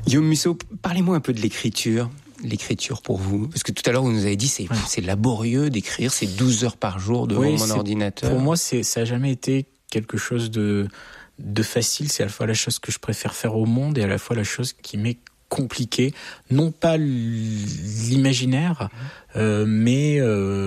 Guillaume Musso, parlez-moi un peu de l'écriture. L'écriture pour vous, parce que tout à l'heure vous nous avez dit c'est laborieux d'écrire, c'est 12 heures par jour devant mon ordinateur. Pour moi, ça n'a jamais été quelque chose de facile. C'est à la fois la chose que je préfère faire au monde et à la fois la chose qui m'est compliquée. Non pas l'imaginaire, mais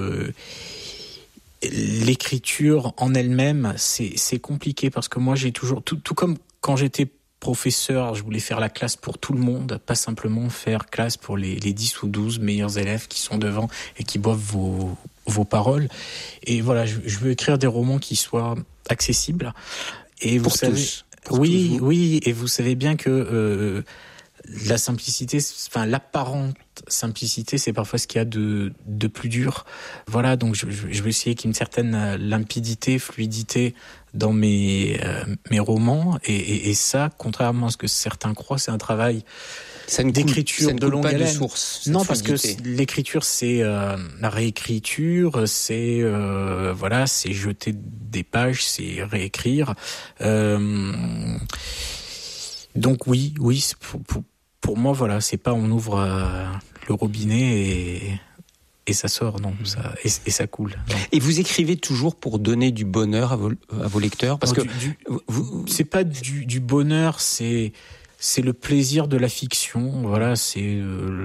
l'écriture en elle-même, c'est compliqué parce que moi j'ai toujours, tout comme quand j'étais professeur, je voulais faire la classe pour tout le monde, pas simplement faire classe pour les 10 ou 12 meilleurs élèves qui sont devant et qui boivent vos paroles. Et voilà, je veux écrire des romans qui soient accessibles. Et vous savez, oui, et vous savez bien que la simplicité, enfin l'apparente simplicité, c'est parfois ce qu'il y a de plus dur. Voilà, donc je veux essayer qu'il y ait une certaine limpidité, fluidité dans mes romans, et ça, contrairement à ce que certains croient, c'est un travail d'écriture de longue haleine. Non, parce que l'écriture, c'est la réécriture, c'est c'est jeter des pages, c'est réécrire. Donc oui, pour moi, voilà, c'est pas on ouvre le robinet et ça sort, non, ça, et ça coule. Non. Et vous écrivez toujours pour donner du bonheur à vos lecteurs, parce que c'est pas du bonheur, c'est le plaisir de la fiction. Voilà, c'est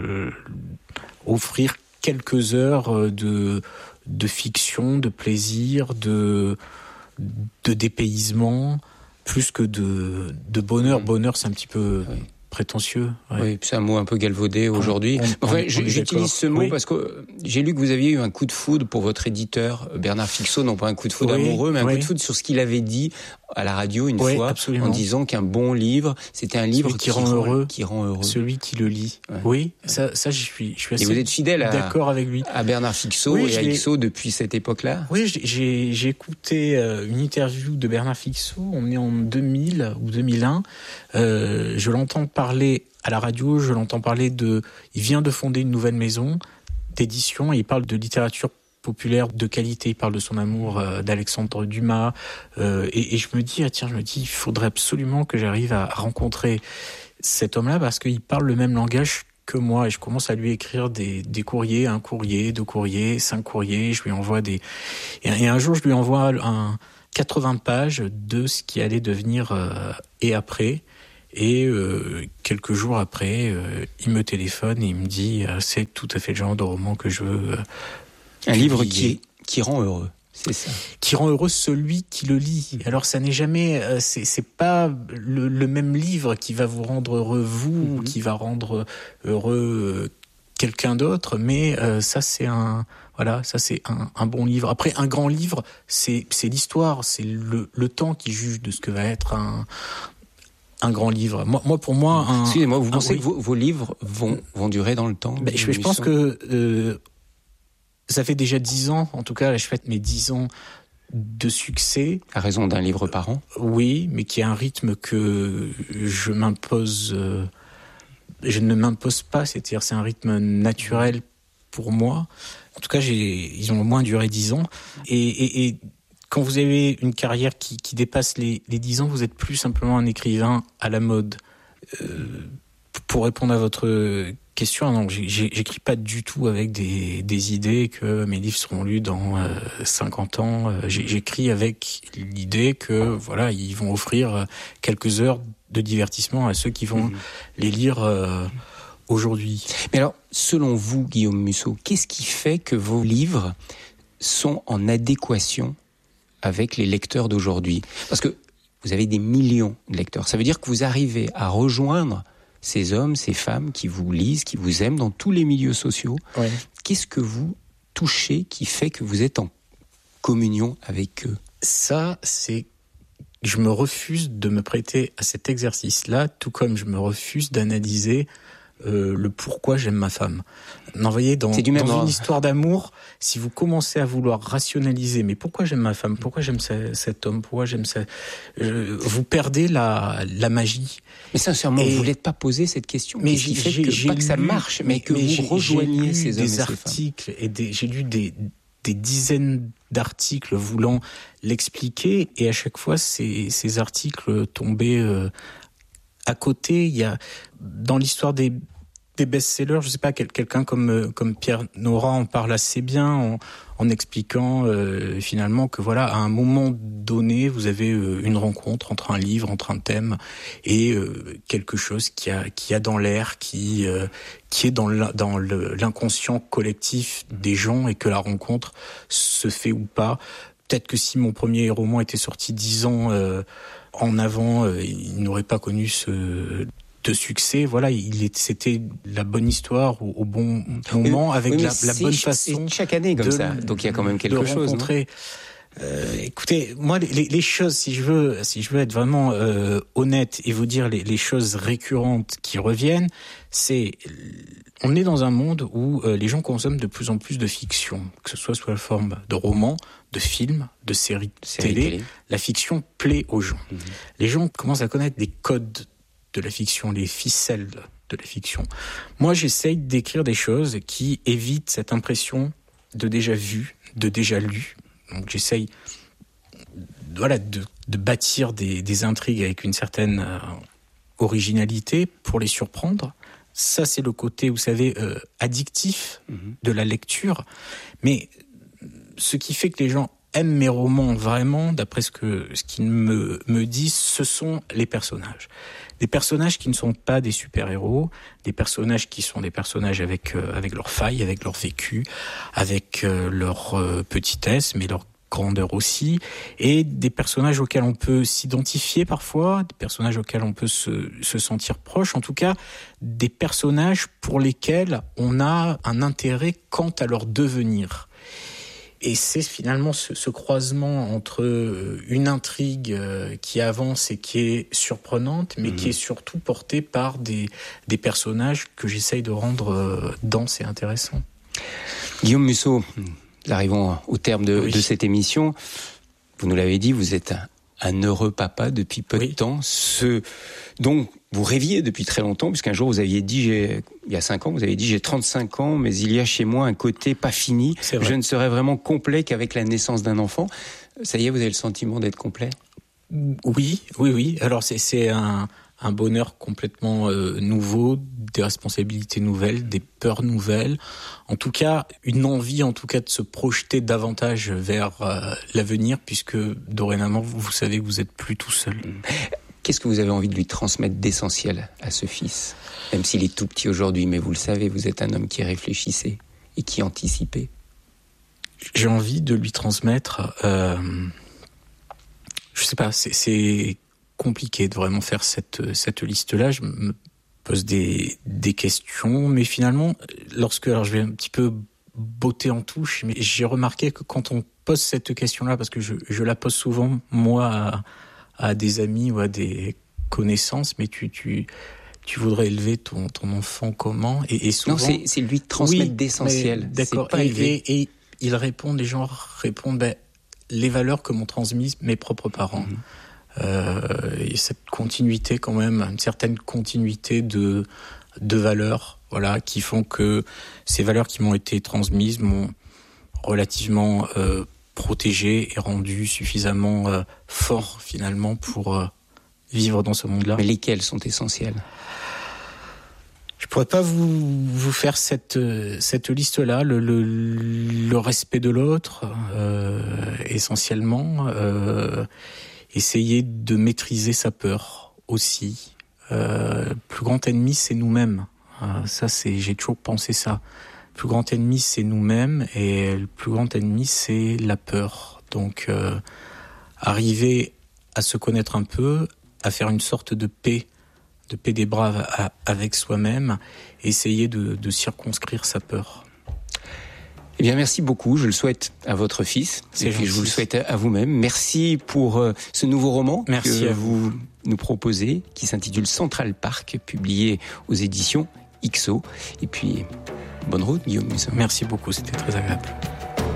offrir quelques heures de fiction, de plaisir, de dépaysement, plus que de bonheur. Bonheur, c'est un petit peu prétentieux. Ouais. Oui, c'est un mot un peu galvaudé aujourd'hui. J'utilise ce mot parce que j'ai lu que vous aviez eu un coup de foudre pour votre éditeur, Bernard Fixot, non pas un coup de foudre amoureux, mais un coup de foudre sur ce qu'il avait dit à la radio une fois, absolument. En disant qu'un bon livre, c'était un livre qui rend heureux. Celui qui le lit. Ouais. Oui, ça je suis assez. Et vous êtes fidèle d'accord avec lui. À Bernard Fixot et à Fixot depuis cette époque-là. Oui, j'ai écouté une interview de Bernard Fixot. On est en 2000 ou 2001. Je l'entends parler à la radio. Je l'entends parler il vient de fonder une nouvelle maison d'édition et il parle de littérature populaire de qualité, il parle de son amour d'Alexandre Dumas, et je me dis, il faudrait absolument que j'arrive à rencontrer cet homme-là parce qu'il parle le même langage que moi et je commence à lui écrire des courriers, 1 courrier, 2 courriers, 5 courriers, je lui envoie et un jour je lui envoie 80 pages de ce qui allait devenir et après. Et quelques jours après, il me téléphone et il me dit c'est tout à fait le genre de roman que je veux. Un livre qui rend heureux, c'est ça. Qui rend heureux celui qui le lit. Alors ça n'est jamais, c'est pas le même livre qui va vous rendre heureux vous, qui va rendre heureux quelqu'un d'autre, mais ça c'est un bon livre. Après un grand livre, c'est l'histoire, c'est le temps qui juge de ce que va être un grand livre. Moi pour moi, excusez-moi, vous pensez que vos livres vont durer dans le temps? Je pense que ça fait déjà 10 ans, en tout cas, là, je fête mes 10 ans de succès. À raison d'un livre par an? Oui, mais qui est un rythme que je ne m'impose pas, c'est-à-dire c'est un rythme naturel pour moi. En tout cas, ils ont au moins duré 10 ans. Et quand vous avez une carrière qui dépasse les 10 ans, vous n'êtes plus simplement un écrivain à la mode. Pour répondre à votre question, non, j'écris pas du tout avec des idées que mes livres seront lus dans 50 ans. J'écris avec l'idée que voilà, ils vont offrir quelques heures de divertissement à ceux qui vont les lire aujourd'hui. Mais alors, selon vous, Guillaume Musso, qu'est-ce qui fait que vos livres sont en adéquation avec les lecteurs d'aujourd'hui? Parce que vous avez des millions de lecteurs. Ça veut dire que vous arrivez à rejoindre ces hommes, ces femmes qui vous lisent, qui vous aiment dans tous les milieux sociaux. Oui. Qu'est-ce que vous touchez qui fait que vous êtes en communion avec eux? Ça, je me refuse de me prêter à cet exercice-là, tout comme je me refuse d'analyser le pourquoi j'aime ma femme. Non, voyez, dans une histoire d'amour, si vous commencez à vouloir rationaliser, mais pourquoi j'aime ma femme, pourquoi j'aime cet homme, pourquoi j'aime ça, vous perdez la magie. Mais sincèrement, vous ne voulez pas poser cette question. Mais pas que ça marche, mais que vous rejoigniez ces hommes et ces femmes. J'ai lu des dizaines d'articles voulant l'expliquer, et à chaque fois, ces articles tombaient à côté, il y a dans l'histoire des best-sellers, je sais pas, quelqu'un comme Pierre Nora en parle assez bien en expliquant finalement que voilà, à un moment donné, vous avez une rencontre entre un livre, entre un thème et quelque chose qui a dans l'air, qui est dans l'inconscient collectif des gens, et que la rencontre se fait ou pas. Peut-être que si mon premier roman était sorti 10 ans en avant, il n'aurait pas connu de succès. Voilà, c'était la bonne histoire au bon moment, avec la bonne façon. C'est chaque année comme ça, donc il y a quand même quelque chose. Rencontrer. Écoutez, moi, les choses, si je veux être vraiment honnête et vous dire les choses récurrentes qui reviennent, on est dans un monde où les gens consomment de plus en plus de fiction, que ce soit sous la forme de romans, de films, de séries télé. La fiction plaît aux gens. Mmh. Les gens commencent à connaître des codes de la fiction, les ficelles de la fiction. Moi, j'essaye d'écrire des choses qui évitent cette impression de déjà vu, de déjà lu. Donc j'essaye de bâtir des intrigues avec une certaine originalité pour les surprendre. Ça, c'est le côté, vous savez, addictif de la lecture. Mais ce qui fait que les gens aiment mes romans vraiment, d'après ce qu'ils me disent, ce sont les personnages. Des personnages qui ne sont pas des super-héros, des personnages qui sont des personnages avec leurs failles, avec leur vécu, avec leur petitesse, mais leur grandeur aussi, et des personnages auxquels on peut s'identifier parfois, des personnages auxquels on peut se sentir proche, en tout cas des personnages pour lesquels on a un intérêt quant à leur devenir. Et c'est finalement ce croisement entre une intrigue qui avance et qui est surprenante, mais qui est surtout portée par des personnages que j'essaye de rendre denses et intéressants. Guillaume Musso, nous arrivons au terme de cette émission. Vous nous l'avez dit, vous êtes un heureux papa depuis peu de temps, dont vous rêviez depuis très longtemps, puisqu'un jour vous aviez dit, il y a 5 ans, vous avez dit j'ai 35 ans, mais il y a chez moi un côté pas fini. Je ne serai vraiment complet qu'avec la naissance d'un enfant. Ça y est, vous avez le sentiment d'être complet ? Oui. Alors c'est un bonheur complètement nouveau, des responsabilités nouvelles, des peurs nouvelles. En tout cas, une envie de se projeter davantage vers l'avenir, puisque dorénavant, vous savez que vous n'êtes plus tout seul. Qu'est-ce que vous avez envie de lui transmettre d'essentiel à ce fils ? Même s'il est tout petit aujourd'hui, mais vous le savez, vous êtes un homme qui réfléchissait et qui anticipait. J'ai envie de lui transmettre... je sais pas, c'est compliqué de vraiment faire cette liste-là. Je me pose des questions, mais finalement, alors je vais un petit peu botter en touche, mais j'ai remarqué que quand on pose cette question-là, parce que je la pose souvent, moi, à des amis ou à des connaissances, mais tu voudrais élever ton enfant comment ? Et souvent, non, c'est lui transmettre d'essentiel. D'accord. Et les gens répondent, les valeurs que m'ont transmises mes propres parents. Et cette continuité quand même, une certaine continuité de valeurs, voilà, qui font que ces valeurs qui m'ont été transmises m'ont relativement protégé et rendu suffisamment fort finalement pour vivre dans ce monde-là. Mais lesquelles sont essentielles ? Je pourrais pas vous faire cette liste-là. Le respect de l'autre, essentiellement. Essayer de maîtriser sa peur aussi. Le plus grand ennemi, c'est nous-mêmes. J'ai toujours pensé ça. Le plus grand ennemi, c'est nous-mêmes, et le plus grand ennemi, c'est la peur. Donc, arriver à se connaître un peu, à faire une sorte de paix des braves avec soi-même, essayer de circonscrire sa peur. Eh bien, merci beaucoup. Je le souhaite à votre fils. Et puis, je vous le souhaite à vous-même. Merci pour ce nouveau roman que vous nous proposez, qui s'intitule Central Park, publié aux éditions XO. Et puis, bonne route, Guillaume Musso. Merci beaucoup, c'était très agréable.